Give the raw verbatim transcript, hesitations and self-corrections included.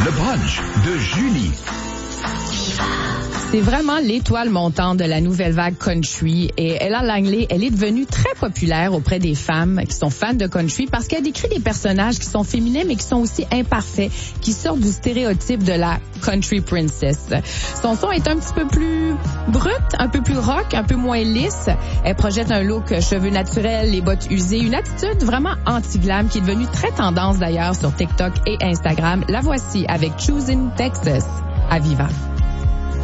Le brunch de Julie. C'est vraiment l'étoile montante de la nouvelle vague country et Ella Langley, elle est devenue très populaire auprès des femmes qui sont fans de country parce qu'elle décrit des personnages qui sont féminins mais qui sont aussi imparfaits, qui sortent du stéréotype de la country princess. Son son est un petit peu plus brut, un peu plus rock, un peu moins lisse. Elle projette un look cheveux naturels, les bottes usées, une attitude vraiment anti-glam qui est devenue très tendance d'ailleurs sur TikTok et Instagram. La voici avec Choosing Texas à Viva.